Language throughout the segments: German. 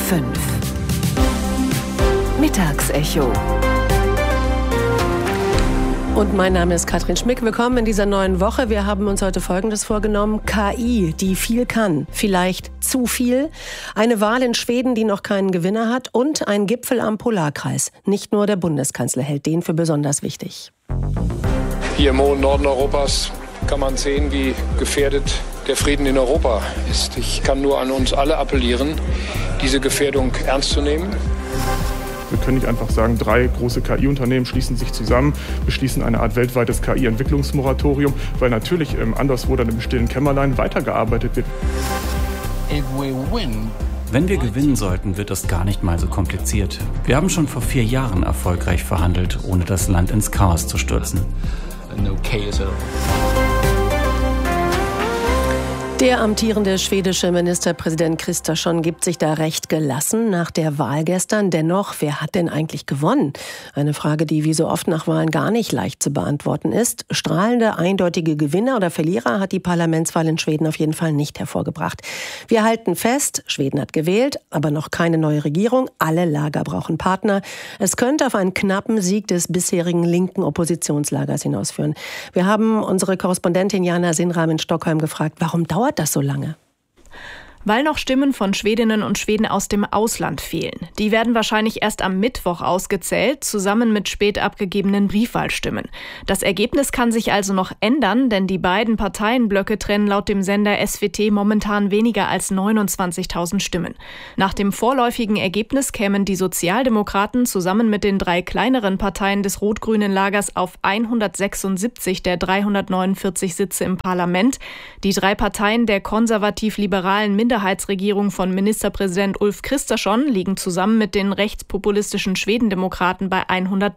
5. Mittagsecho. Und mein Name ist Katrin Schmick. Willkommen in dieser neuen Woche. Wir haben uns heute Folgendes vorgenommen. KI, die viel kann. Vielleicht zu viel. Eine Wahl in Schweden, die noch keinen Gewinner hat. Und ein Gipfel am Polarkreis. Nicht nur der Bundeskanzler hält den für besonders wichtig. Hier im hohen Norden Europas kann man sehen, wie gefährdet der Frieden in Europa ist. Ich kann nur an uns alle appellieren, diese Gefährdung ernst zu nehmen. Wir können nicht einfach sagen, 3 große KI-Unternehmen schließen sich zusammen, beschließen eine Art weltweites KI-Entwicklungsmoratorium, weil natürlich anderswo dann im stillen Kämmerlein weitergearbeitet wird. Wenn wir gewinnen sollten, wird das gar nicht mal so kompliziert. Wir haben schon vor 4 Jahren erfolgreich verhandelt, ohne das Land ins Chaos zu stürzen. Der amtierende schwedische Ministerpräsident Kristersson gibt sich da recht gelassen nach der Wahl gestern. Dennoch, wer hat denn eigentlich gewonnen? Eine Frage, die wie so oft nach Wahlen gar nicht leicht zu beantworten ist. Strahlende, eindeutige Gewinner oder Verlierer hat die Parlamentswahl in Schweden auf jeden Fall nicht hervorgebracht. Wir halten fest, Schweden hat gewählt, aber noch keine neue Regierung. Alle Lager brauchen Partner. Es könnte auf einen knappen Sieg des bisherigen linken Oppositionslagers hinausführen. Wir haben unsere Korrespondentin Jana Sinram in Stockholm gefragt, warum dauert das so lange? Weil noch Stimmen von Schwedinnen und Schweden aus dem Ausland fehlen. Die werden wahrscheinlich erst am Mittwoch ausgezählt, zusammen mit spät abgegebenen Briefwahlstimmen. Das Ergebnis kann sich also noch ändern, denn die beiden Parteienblöcke trennen laut dem Sender SWT momentan weniger als 29.000 Stimmen. Nach dem vorläufigen Ergebnis kämen die Sozialdemokraten zusammen mit den 3 kleineren Parteien des rot-grünen Lagers auf 176 der 349 Sitze im Parlament. Die 3 Parteien der konservativ-liberalen Minderheitsregierung von Ministerpräsident Ulf Kristersson liegen zusammen mit den rechtspopulistischen Schwedendemokraten bei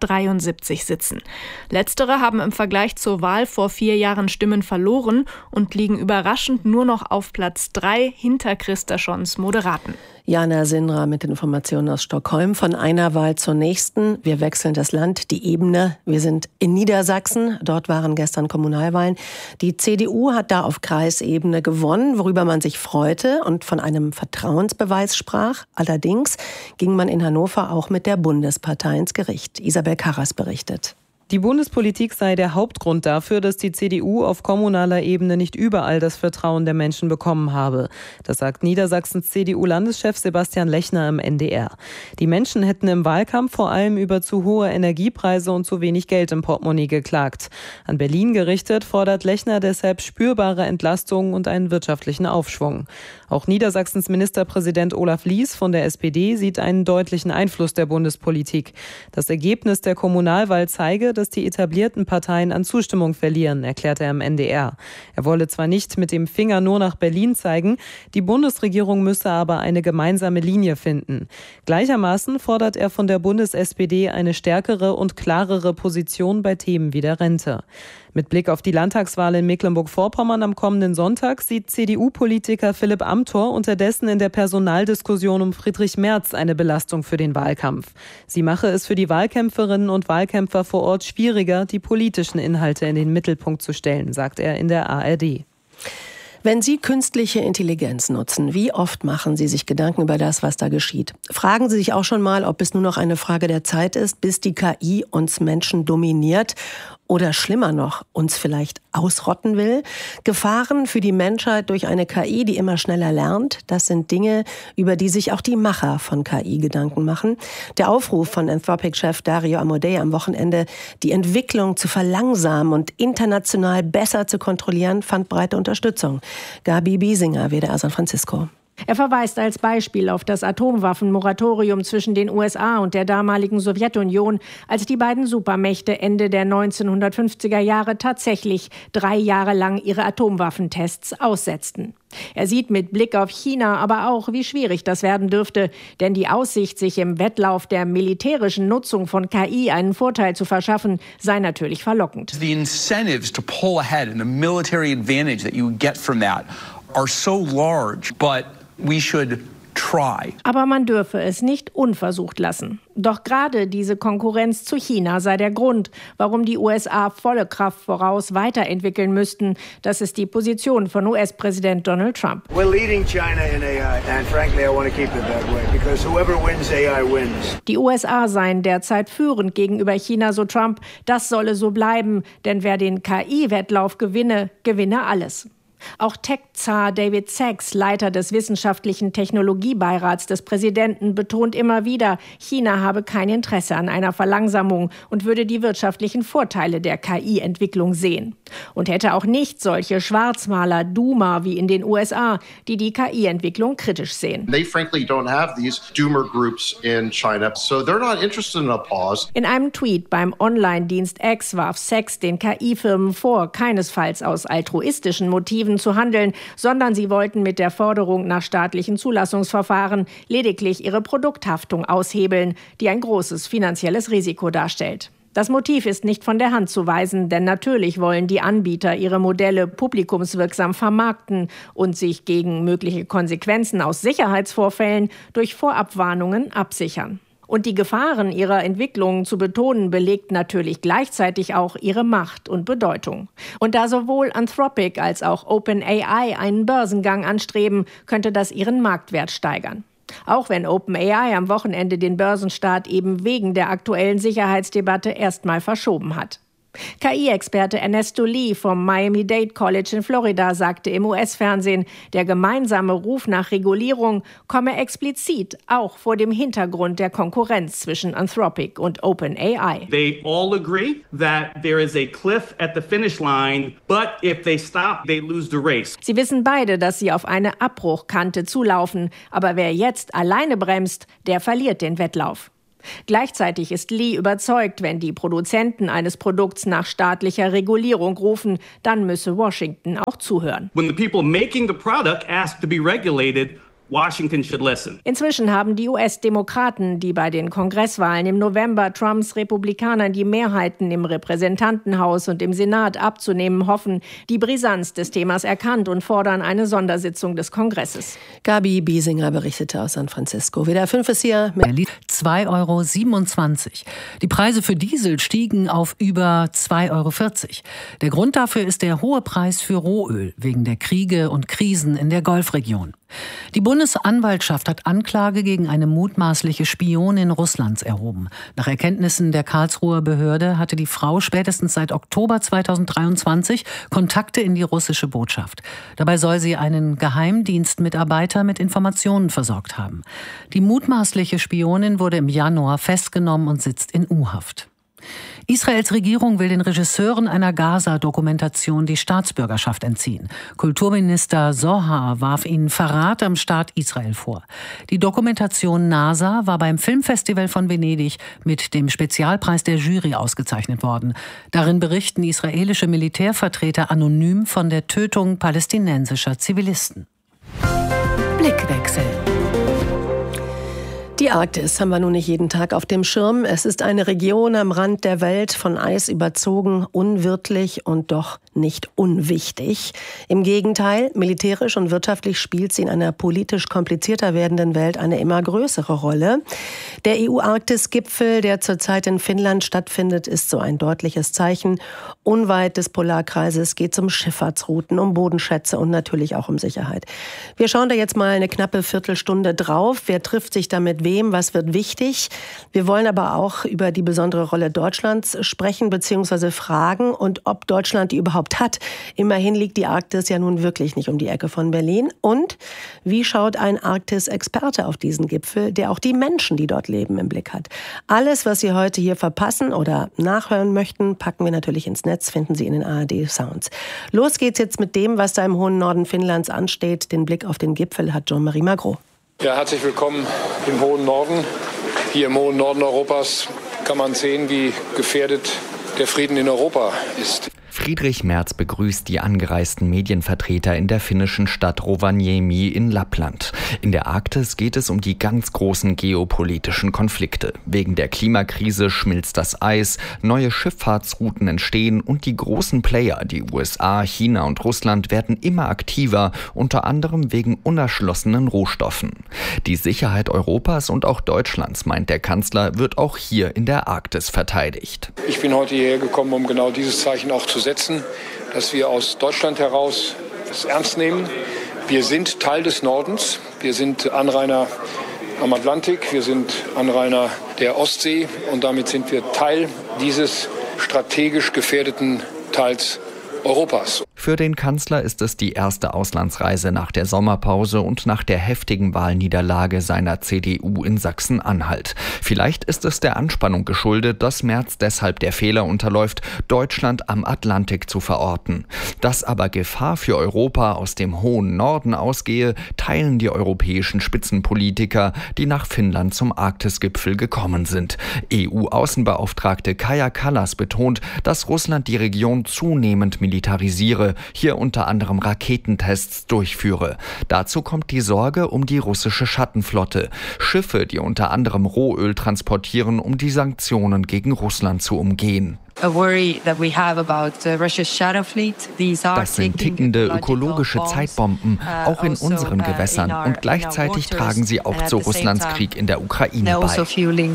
173 Sitzen. Letztere haben im Vergleich zur Wahl vor 4 Jahren Stimmen verloren und liegen überraschend nur noch auf Platz 3 hinter Kristerssons Moderaten. Jana Sinra mit Informationen aus Stockholm. Von einer Wahl zur nächsten. Wir wechseln das Land, die Ebene. Wir sind in Niedersachsen. Dort waren gestern Kommunalwahlen. Die CDU hat da auf Kreisebene gewonnen, worüber man sich freute und von einem Vertrauensbeweis sprach. Allerdings ging man in Hannover auch mit der Bundespartei ins Gericht. Isabel Karras berichtet. Die Bundespolitik sei der Hauptgrund dafür, dass die CDU auf kommunaler Ebene nicht überall das Vertrauen der Menschen bekommen habe. Das sagt Niedersachsens CDU-Landeschef Sebastian Lechner im NDR. Die Menschen hätten im Wahlkampf vor allem über zu hohe Energiepreise und zu wenig Geld im Portemonnaie geklagt. An Berlin gerichtet fordert Lechner deshalb spürbare Entlastungen und einen wirtschaftlichen Aufschwung. Auch Niedersachsens Ministerpräsident Olaf Lies von der SPD sieht einen deutlichen Einfluss der Bundespolitik. Das Ergebnis der Kommunalwahl zeige, dass die etablierten Parteien an Zustimmung verlieren, erklärte er im NDR. Er wolle zwar nicht mit dem Finger nur nach Berlin zeigen, die Bundesregierung müsse aber eine gemeinsame Linie finden. Gleichermaßen fordert er von der Bundes-SPD eine stärkere und klarere Position bei Themen wie der Rente. Mit Blick auf die Landtagswahl in Mecklenburg-Vorpommern am kommenden Sonntag sieht CDU-Politiker Philipp Amthor unterdessen in der Personaldiskussion um Friedrich Merz eine Belastung für den Wahlkampf. Sie mache es für die Wahlkämpferinnen und Wahlkämpfer vor Ort schwieriger, die politischen Inhalte in den Mittelpunkt zu stellen, sagt er in der ARD. Wenn Sie künstliche Intelligenz nutzen, wie oft machen Sie sich Gedanken über das, was da geschieht? Fragen Sie sich auch schon mal, ob es nur noch eine Frage der Zeit ist, bis die KI uns Menschen dominiert oder schlimmer noch, uns vielleicht ausrotten will? Gefahren für die Menschheit durch eine KI, die immer schneller lernt, das sind Dinge, über die sich auch die Macher von KI Gedanken machen. Der Aufruf von Anthropic-Chef Dario Amodei am Wochenende, die Entwicklung zu verlangsamen und international besser zu kontrollieren, fand breite Unterstützung. Gabi Biesinger, WDR San Francisco. Er verweist als Beispiel auf das Atomwaffenmoratorium zwischen den USA und der damaligen Sowjetunion, als die beiden Supermächte Ende der 1950er Jahre tatsächlich 3 Jahre lang ihre Atomwaffentests aussetzten. Er sieht mit Blick auf China aber auch, wie schwierig das werden dürfte, denn die Aussicht, sich im Wettlauf der militärischen Nutzung von KI einen Vorteil zu verschaffen, sei natürlich verlockend. The incentives to pull ahead and the military advantage that you get from that are so large, but we should try. Aber man dürfe es nicht unversucht lassen. Doch gerade diese Konkurrenz zu China sei der Grund, warum die USA volle Kraft voraus weiterentwickeln müssten. Das ist die Position von US-Präsident Donald Trump. We're leading China in AI and frankly I want to keep it that way because whoever wins AI wins. Die USA seien derzeit führend gegenüber China, so Trump. Das solle so bleiben, denn wer den KI-Wettlauf gewinne, gewinne alles. Auch Tech-Zar David Sachs, Leiter des wissenschaftlichen Technologiebeirats des Präsidenten, betont immer wieder, China habe kein Interesse an einer Verlangsamung und würde die wirtschaftlichen Vorteile der KI-Entwicklung sehen. Und hätte auch nicht solche Schwarzmaler, Doomer wie in den USA, die die KI-Entwicklung kritisch sehen. They frankly don't have these doomer groups in China, so they're not interested in a pause. In einem Tweet beim Online-Dienst X warf Sachs den KI-Firmen vor, keinesfalls aus altruistischen Motiven zu handeln, sondern sie wollten mit der Forderung nach staatlichen Zulassungsverfahren lediglich ihre Produkthaftung aushebeln, die ein großes finanzielles Risiko darstellt. Das Motiv ist nicht von der Hand zu weisen, denn natürlich wollen die Anbieter ihre Modelle publikumswirksam vermarkten und sich gegen mögliche Konsequenzen aus Sicherheitsvorfällen durch Vorabwarnungen absichern. Und die Gefahren ihrer Entwicklung zu betonen, belegt natürlich gleichzeitig auch ihre Macht und Bedeutung. Und da sowohl Anthropic als auch OpenAI einen Börsengang anstreben, könnte das ihren Marktwert steigern. Auch wenn OpenAI am Wochenende den Börsenstart eben wegen der aktuellen Sicherheitsdebatte erstmal verschoben hat. KI-Experte Ernesto Lee vom Miami-Dade College in Florida sagte im US-Fernsehen, der gemeinsame Ruf nach Regulierung komme explizit auch vor dem Hintergrund der Konkurrenz zwischen Anthropic und OpenAI. They all agree that there is a cliff at the finish line, but if they stop, they lose the race. Sie wissen beide, dass sie auf eine Abbruchkante zulaufen, aber wer jetzt alleine bremst, der verliert den Wettlauf. Gleichzeitig ist Lee überzeugt, wenn die Produzenten eines Produkts nach staatlicher Regulierung rufen, dann müsse Washington auch zuhören. When the people making the product ask to be regulated, Washington should listen. Inzwischen haben die US-Demokraten, die bei den Kongresswahlen im November Trumps Republikanern die Mehrheiten im Repräsentantenhaus und im Senat abzunehmen hoffen, die Brisanz des Themas erkannt und fordern eine Sondersitzung des Kongresses. Gabi Biesinger berichtete aus San Francisco. WDR 5 ist hier. 2,27 €. Die Preise für Diesel stiegen auf über 2,40 €. Der Grund dafür ist der hohe Preis für Rohöl wegen der Kriege und Krisen in der Golfregion. Die Bundesanwaltschaft hat Anklage gegen eine mutmaßliche Spionin Russlands erhoben. Nach Erkenntnissen der Karlsruher Behörde hatte die Frau spätestens seit Oktober 2023 Kontakte in die russische Botschaft. Dabei soll sie einen Geheimdienstmitarbeiter mit Informationen versorgt haben. Die mutmaßliche Spionin wurde im Januar festgenommen und sitzt in U-Haft. Israels Regierung will den Regisseuren einer Gaza-Dokumentation die Staatsbürgerschaft entziehen. Kulturminister Zohar warf ihnen Verrat am Staat Israel vor. Die Dokumentation NASA war beim Filmfestival von Venedig mit dem Spezialpreis der Jury ausgezeichnet worden. Darin berichten israelische Militärvertreter anonym von der Tötung palästinensischer Zivilisten. Blickwechsel. Die Arktis haben wir nun nicht jeden Tag auf dem Schirm. Es ist eine Region am Rand der Welt, von Eis überzogen, unwirtlich und doch nicht unwichtig. Im Gegenteil, militärisch und wirtschaftlich spielt sie in einer politisch komplizierter werdenden Welt eine immer größere Rolle. Der EU-Arktis-Gipfel, der zurzeit in Finnland stattfindet, ist so ein deutliches Zeichen. Unweit des Polarkreises geht es um Schifffahrtsrouten, um Bodenschätze und natürlich auch um Sicherheit. Wir schauen da jetzt mal eine knappe Viertelstunde drauf. Wer trifft sich damit wem? Was wird wichtig? Wir wollen aber auch über die besondere Rolle Deutschlands sprechen bzw. fragen und ob Deutschland die überhaupt hat. Immerhin liegt die Arktis ja nun wirklich nicht um die Ecke von Berlin. Und wie schaut ein Arktis-Experte auf diesen Gipfel, der auch die Menschen, die dort leben, im Blick hat? Alles, was Sie heute hier verpassen oder nachhören möchten, packen wir natürlich ins Netz, finden Sie in den ARD-Sounds. Los geht's jetzt mit dem, was da im hohen Norden Finnlands ansteht. Den Blick auf den Gipfel hat Jean-Marie Magro. Ja, herzlich willkommen im hohen Norden. Hier im hohen Norden Europas kann man sehen, wie gefährdet der Frieden in Europa ist. Friedrich Merz begrüßt die angereisten Medienvertreter in der finnischen Stadt Rovaniemi in Lappland. In der Arktis geht es um die ganz großen geopolitischen Konflikte. Wegen der Klimakrise schmilzt das Eis, neue Schifffahrtsrouten entstehen und die großen Player, die USA, China und Russland, werden immer aktiver, unter anderem wegen unerschlossenen Rohstoffen. Die Sicherheit Europas und auch Deutschlands, meint der Kanzler, wird auch hier in der Arktis verteidigt. Ich bin heute hierher gekommen, um genau dieses Zeichen auch zu setzen, dass wir aus Deutschland heraus es ernst nehmen. Wir sind Teil des Nordens, wir sind Anrainer am Atlantik, wir sind Anrainer der Ostsee und damit sind wir Teil dieses strategisch gefährdeten Teils Europas. Für den Kanzler ist es die erste Auslandsreise nach der Sommerpause und nach der heftigen Wahlniederlage seiner CDU in Sachsen-Anhalt. Vielleicht ist es der Anspannung geschuldet, dass Merz deshalb der Fehler unterläuft, Deutschland am Atlantik zu verorten. Dass aber Gefahr für Europa aus dem hohen Norden ausgehe, teilen die europäischen Spitzenpolitiker, die nach Finnland zum Arktisgipfel gekommen sind. EU-Außenbeauftragte Kaja Kallas betont, dass Russland die Region zunehmend militarisiere, hier unter anderem Raketentests durchführe. Dazu kommt die Sorge um die russische Schattenflotte. Schiffe, die unter anderem Rohöl transportieren, um die Sanktionen gegen Russland zu umgehen. Das sind tickende ökologische Zeitbomben, auch in unseren Gewässern. Und gleichzeitig tragen sie auch zu Russlands Krieg in der Ukraine bei.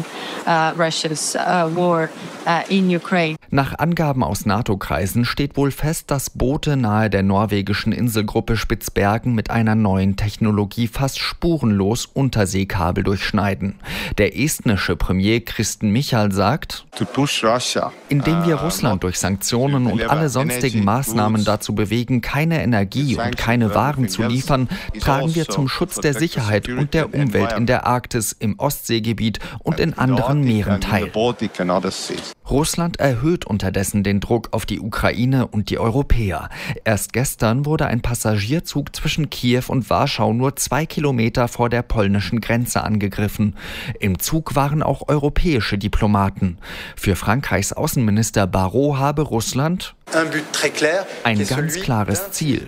Nach Angaben aus NATO-Kreisen steht wohl fest, dass Boote nahe der norwegischen Inselgruppe Spitzbergen mit einer neuen Technologie fast spurenlos Unterseekabel durchschneiden. Der estnische Premier Kristen Michal sagt: Indem wir Russland durch Sanktionen und alle sonstigen Maßnahmen dazu bewegen, keine Energie und keine Waren zu liefern, tragen wir zum Schutz der Sicherheit und der Umwelt in der Arktis, im Ostseegebiet und in anderen Meeren teil. Russland erhöht unterdessen den Druck auf die Ukraine und die Europäer. Erst gestern wurde ein Passagierzug zwischen Kiew und Warschau nur 2 Kilometer vor der polnischen Grenze angegriffen. Im Zug waren auch europäische Diplomaten. Für Frankreichs Außenminister Barrot habe Russland ein ganz klares Ziel: